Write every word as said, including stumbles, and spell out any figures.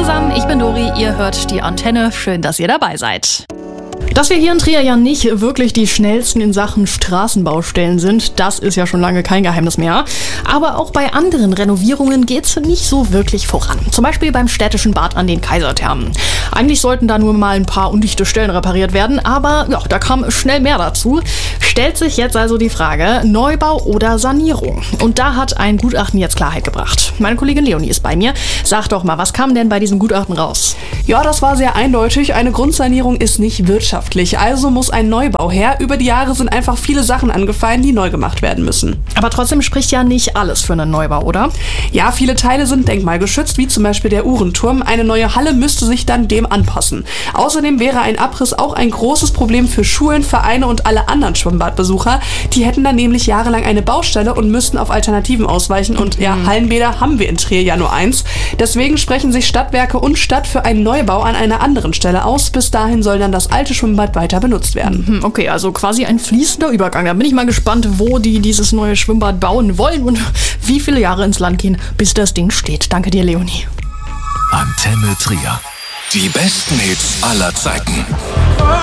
zusammen, ich bin Dori, ihr hört die Antenne. Schön, dass ihr dabei seid. Dass wir hier in Trier ja nicht wirklich die schnellsten in Sachen Straßenbaustellen sind, das ist ja schon lange kein Geheimnis mehr. Aber auch bei anderen Renovierungen geht's nicht so wirklich voran. Zum Beispiel beim städtischen Bad an den Kaiserthermen. Eigentlich sollten da nur mal ein paar undichte Stellen repariert werden, aber ja, da kam schnell mehr dazu. Stellt sich jetzt also die Frage, Neubau oder Sanierung? Und da hat ein Gutachten jetzt Klarheit gebracht. Meine Kollegin Leonie ist bei mir. Sag doch mal, was kam denn bei diesem Gutachten raus? Ja, das war sehr eindeutig. Eine Grundsanierung ist nicht wirtschaftlich. Also muss ein Neubau her. Über die Jahre sind einfach viele Sachen angefallen, die neu gemacht werden müssen. Aber trotzdem spricht ja nicht alles für einen Neubau, oder? Ja, viele Teile sind denkmalgeschützt, wie zum Beispiel der Uhrenturm. Eine neue Halle müsste sich dann dem anpassen. Außerdem wäre ein Abriss auch ein großes Problem für Schulen, Vereine und alle anderen Schwimmbadbesucher. Die hätten dann nämlich jahrelang eine Baustelle und müssten auf Alternativen ausweichen. Und ja, Hallenbäder haben wir in Trier ja nur eins. Deswegen sprechen sich Stadtwerke und Stadt für einen Neubau an einer anderen Stelle aus. Bis dahin soll dann das alte Schwimmbad weiter benutzt werden. Okay, also quasi ein fließender Übergang. Da bin ich mal gespannt, wo die dieses neue Schwimmbad bauen wollen und wie viele Jahre ins Land gehen, bis das Ding steht. Danke dir, Leonie. Antenne Trier. Die besten Hits aller Zeiten.